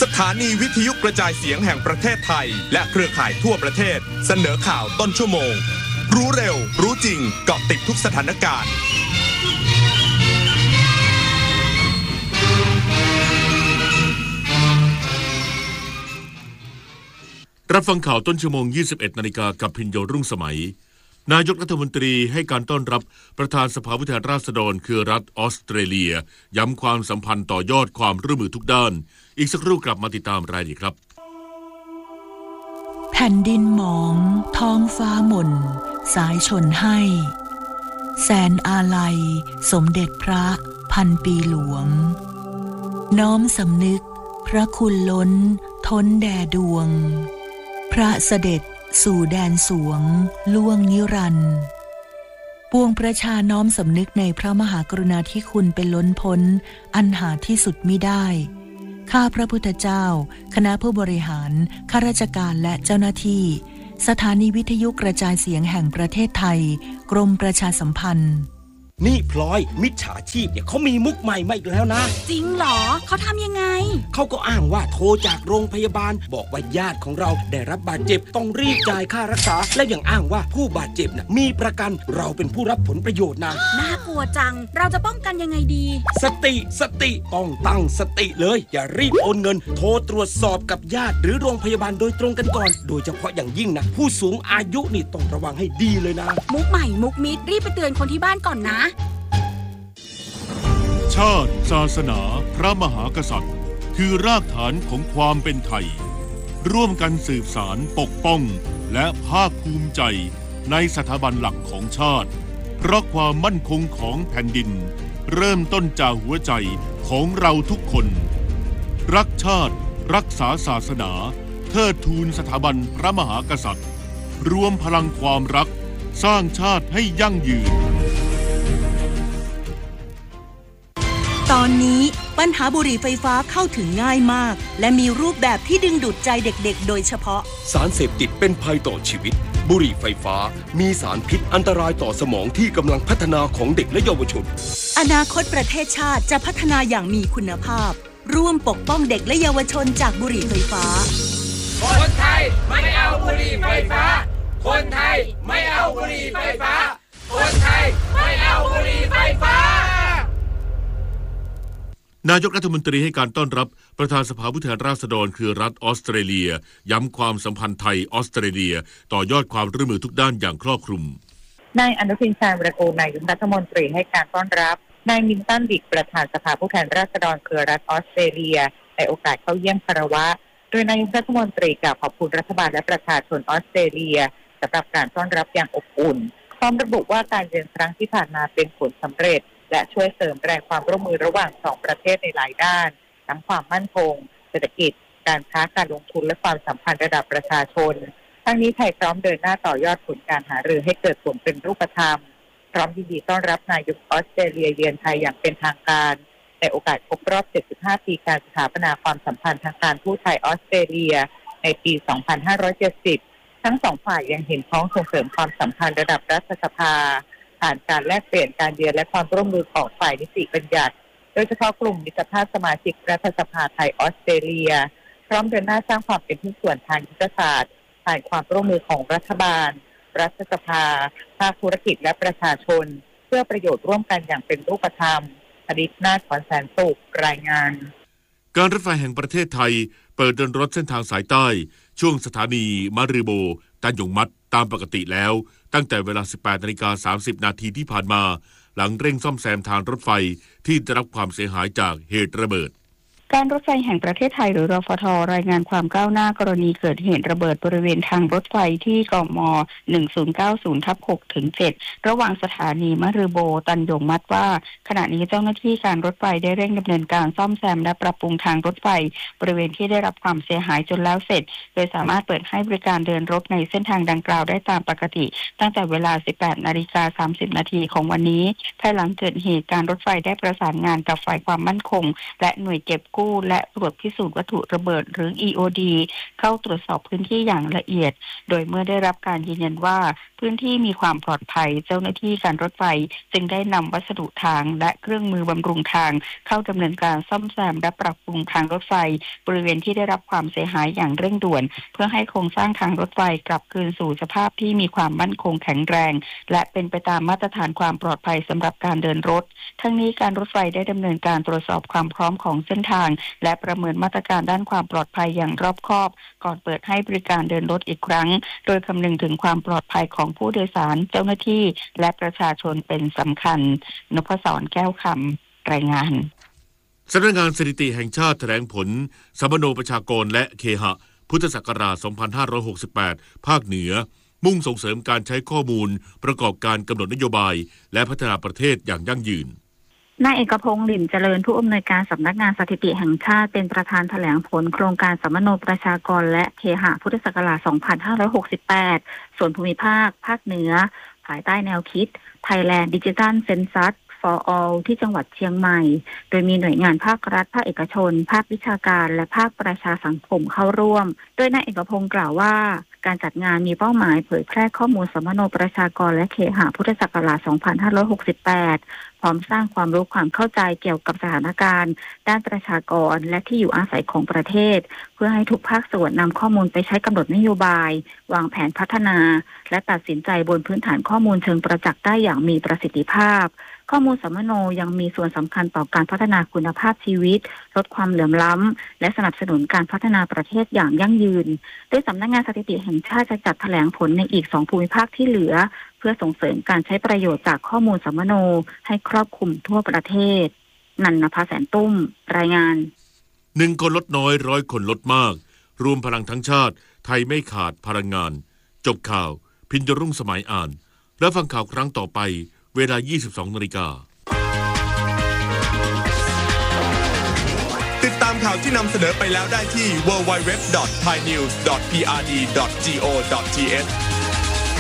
ถานีวิทยุกระจายเสียงแห่งประเทศไทยและเครือข่ายทั่วประเทศเสนอข่าวต้นชั่วโมงรู้เร็วรู้จริงเกาะติดทุกสถานการณ์รับฟังข่าวต้นชั่วโมง 21 นาฬิกากับพิญโยรุ่งสมัยนายกรัฐมนตรีให้การต้อนรับประธานสภาผู้แทนราษฎรคือรัฐออสเตรเลียย้ำความสัมพันธ์ต่อยอดความร่วมมือทุกด้านอีกสักครู่กลับมาติดตามรายละเอียดครับแผ่นดินหมองท้องฟ้าหม่นสายชนให้แสนอาลัยสมเด็จพระพันปีหลวงน้อมสำนึกพระคุณล้นท้นแด่ดวงพระเสด็จสู่แดนสวงล่วงนิรันดร์ปวงประชาน้อมสำนึกในพระมหากรุณาธิคุณเป็นล้นพ้นอันหาที่สุดมิได้ข้าพระพุทธเจ้าคณะผู้บริหารข้าราชการและเจ้าหน้าที่สถานีวิทยุกระจายเสียงแห่งประเทศไทยกรมประชาสัมพันธ์นี่พลอยมิจฉาชีพเนี่ยเขามีมุกใหม่มาอีกแล้วนะจริงเหรอเขาทำยังไงเขาก็อ้างว่าโทรจากโรงพยาบาลบอกว่าญาติของเราได้รับบาดเจ็บต้องรีบจ่ายค่ารักษาและยังอ้างว่าผู้บาดเจ็บน่ะมีประกันเราเป็นผู้รับผลประโยชน์นะน่ากลัวจังเราจะป้องกันยังไงดีสติต้องตั้งสติเลยอย่ารีบโอนเงินโทรตรวจสอบกับญาติหรือโรงพยาบาลโดยตรงกันก่อนโดยเฉพาะอย่างยิ่งนะผู้สูงอายุนี่ต้องระวังให้ดีเลยนะมุกใหม่มุกมิดรีบไปเตือนคนที่บ้านก่อนนะชาติศาสนาพระมหากษัตริย์คือรากฐานของความเป็นไทยร่วมกันสืบสานปกป้องและภาคภูมิใจในสถาบันหลักของชาติเพราะความมั่นคงของแผ่นดินเริ่มต้นจากหัวใจของเราทุกคนรักชาติรักษาศาสนาเทิดทูนสถาบันพระมหากษัตริย์รวมพลังความรักสร้างชาติให้ยั่งยืนตอนนี้ปัญหาบุหรี่ไฟฟ้าเข้าถึงง่ายมากและมีรูปแบบที่ดึงดูดใจเด็กๆโดยเฉพาะสารเสพติดเป็นภัยต่อชีวิตบุหรี่ไฟฟ้ามีสารพิษอันตรายต่อสมองที่กำลังพัฒนาของเด็กและเยาวชนอนาคตประเทศชาติจะพัฒนาอย่างมีคุณภาพร่วมปกป้องเด็กและเยาวชนจากบุหรี่ไฟฟ้าคนไทยไม่เอาบุหรี่ไฟฟ้าคนไทยไม่เอาบุหรี่ไฟฟ้าคนไทยไม่เอาบุหรี่ไฟฟ้านายกรัฐมนตรีให้การต้อนรับประธานสภาผู้แทนราษฎรคือรัฐออสเตรเลียย้ำความสัมพันธ์ไทยออสเตรเลียต่อยอดความร่วมมือทุกด้านอย่างครอบคลุมนายอนุทินชาญวิรากูลนายกรัฐมนตรีให้การต้อนรับนายมินตันบิกประธานสภาผู้แทนราษฎรคือรัฐออสเตรเลียในโอกาสเข้าเยี่ยมคารวะโดยนายกรัฐมนตรีกล่าวขอบคุณรัฐบาลและประชาชนออสเตรเลียสำหรับการต้อนรับอย่างอบอุ่นพร้อมระบุว่าการเยือนครั้งที่ผ่านมาเป็นผลสำเร็จและช่วยเสริมแรงความร่วมมือระหว่างสองประเทศในหลายด้านทั้งความมั่นคงเศรษฐกิจการค้าการลงทุนและความสัมพันธ์ระดับประชาชนทั้งนี้ไทยพร้อมเดินหน้าต่อยอดผลการหารือให้เกิดผลเป็นรูปธรรมพร้อมยินดีต้อนรับนายกออสเตรเลียเยือนไทยอย่างเป็นทางการในโอกาสครบรอบ 75 ปีการสถาปนาความสัมพันธ์ทางการทูตไทยออสเตรเลียในปี 2570 ทั้งสองฝ่ายยังเห็นพ้องส่งเสริมความสัมพันธ์ระดับรัฐสภาผ่านการแลกเปลี่ยนการเยือนและความร่วมมือของฝ่ายนิติบัญญัติโดยเฉพาะกลุ่มมิตรภาพสมาชิกรัฐสภาไทยออสเตรเลียพร้อมเดินหน้าสร้างความเป็นหุ้นส่วนทางยุทธศาสตร์ผ่านความร่วมมือของรัฐบาลรัฐสภาภาคธุรกิจและประชาชนเพื่อประโยชน์ร่วมกันอย่างเป็นรูปธรรมอดิษฐ์นาถ ขวัญแสนสุขรายงานการรถไฟแห่งประเทศไทยเปิดเดินรถเส้นทางสายใต้ช่วงสถานีมะรือโบตันหยงมัดตามปกติแล้วตั้งแต่เวลา 18:30 นาทีที่ผ่านมาหลังเร่งซ่อมแซมทางรถไฟที่ได้รับความเสียหายจากเหตุระเบิดการรถไฟแห่งประเทศไทยหรือรฟท.รายงานความก้าวหน้ากรณีเกิดเหตุระเบิดบริเวณทางรถไฟที่กม. 1090/6-7 ระหว่างสถานีมะรือโบตันหยงมัดว่าขณะนี้เจ้าหน้าที่การรถไฟได้เร่งดำเนินการซ่อมแซมและปรับปรุงทางรถไฟบริเวณที่ได้รับความเสียหายจนแล้วเสร็จโดยสามารถเปิดให้บริการเดินรถในเส้นทางดังกล่าวได้ตามปกติตั้งแต่เวลา 18:30 นาทีของวันนี้ภายหลังเกิดเหตุการรถไฟได้ประสานงานกับฝ่ายความมั่นคงและหน่วยเก็บกู้และตรวจพิสูจน์วัตถุระเบิดหรือ EOD เข้าตรวจสอบพื้นที่อย่างละเอียดโดยเมื่อได้รับการยืนยันว่าพื้นที่มีความปลอดภัยเจ้าหน้าที่การรถไฟจึงได้นำวัสดุทางและเครื่องมือบำรุงทางเข้าดำเนินการซ่อมแซมและปรับปรุงทางรถไฟบริเวณที่ได้รับความเสียหายอย่างเร่งด่วนเพื่อให้โครงสร้างทางรถไฟกลับคืนสู่สภาพที่มีความมั่นคงแข็งแรงและเป็นไปตามมาตรฐานความปลอดภัยสำหรับการเดินรถทั้งนี้การรถไฟได้ดำเนินการตรวจสอบความพร้อมของเส้นทางและประเมินมาตรการด้านความปลอดภัยอย่างรอบคอบก่อนเปิดให้บริการเดินรถอีกครั้งโดยคำนึงถึงความปลอดภัยของผู้โดยสารเจ้าหน้าที่และประชาชนเป็นสำคัญนพศรแก้วคำรายงานสำนักงานสถิติแห่งชาติแถลงผลสัมมโนประชากรและเคหะพุทธศักราช 2568 ภาคเหนือมุ่งส่งเสริมการใช้ข้อมูลประกอบการกำหนดนโยบายและพัฒนาประเทศอย่างยั่งยืนนายเอกพงษ์ ลิ่มเจริญผู้อำนวยการสำนักงานสถิติแห่งชาติเป็นประธานแถลงผลโครงการสัมมโนประชากรและเคหะพุทธศักราช 2568 ส่วนภูมิภาคภาคเหนือภายใต้แนวคิด Thailand Digital Census for All ที่จังหวัดเชียงใหม่โดยมีหน่วยงานภาครัฐภาคเอกชนภาควิชาการและภาคประชาสังคมเข้าร่วมโดยนายเอกพงษ์กล่าวว่าการจัดงานมีเป้าหมายเผยแพร่ข้อมูลสัมมโนประชากรและเคหะพุทธศักราช 2568 พร้อมสร้างความรู้ความเข้าใจเกี่ยวกับสถานการณ์ด้านประชากรและที่อยู่อาศัยของประเทศเพื่อให้ทุกภาคส่วนนำข้อมูลไปใช้กำหนดนโยบายวางแผนพัฒนาและตัดสินใจบนพื้นฐานข้อมูลเชิงประจักษ์ได้อย่างมีประสิทธิภาพข้อมูลสัมมโนยังมีส่วนสำคัญต่อการพัฒนาคุณภาพชีวิตลดความเหลื่อมล้ำและสนับสนุนการพัฒนาประเทศอย่างยั่งยืนโดยสำนักงานสถิติแห่งชาติจะจัดแถลงผลในอีก2ภูมิภาคที่เหลือเพื่อส่งเสริมการใช้ประโยชน์จากข้อมูลสัมมโนให้ครอบคลุมทั่วประเทศนันนภาแสนตุ้มรายงาน 1 คนลดน้อย100 คนลดมากรวมพลังทั้งชาติไทยไม่ขาดพลังงานจบข่าวพิญญรุ่งสมัยอ่านและฟังข่าวครั้งต่อไปเวลา 22:00 น. ติดตามข่าวที่นำเสนอไปแล้วได้ที่ www.thainews.prd.go.th